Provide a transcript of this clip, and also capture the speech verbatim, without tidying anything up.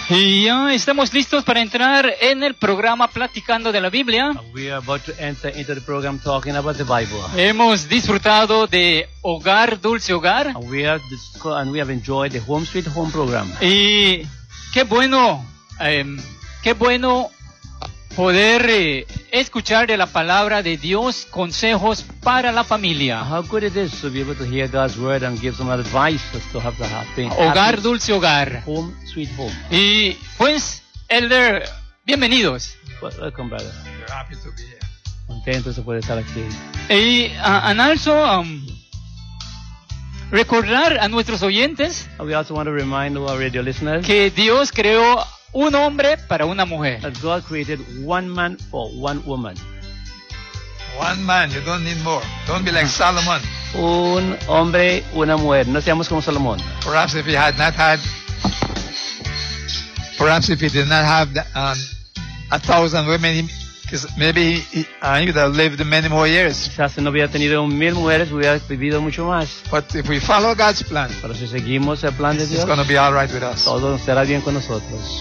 Y ya estamos listos para entrar en el programa Platicando de la Biblia. We are about to enter into the program talking about the Bible. Hemos disfrutado de Hogar, Dulce Hogar. And we have disco- and we have enjoyed the Home Sweet Home program. Y qué bueno, eh, qué bueno poder eh, escuchar de la palabra de Dios consejos para la familia. How good it is to be able to hear God's word and give some advice as to have the happy, Hogar, happy Dulce Hogar. Home Sweet Home. Y pues, Elder, bienvenidos. Well, welcome, brother. We're happy to be here. Contentos de poder estar aquí. Y uh, and also um, recordar a nuestros oyentes And we also want to remind our radio listeners que Dios creó un hombre para una mujer. that God created one man for one woman. One man, you don't need more. Don't be like Solomon. Un hombre, una mujer. No seamos como Salomón. Perhaps if he had not had, perhaps if he did not have the, um, a thousand women, he, 'cause maybe he, he, uh, he would have lived many more years. Quizás si no hubiera tenido mil mujeres, hubiera vivido mucho más. But if we follow God's plan, Pero si seguimos el plan de it's Dios, going to be all right with us. todo estará bien con nosotros.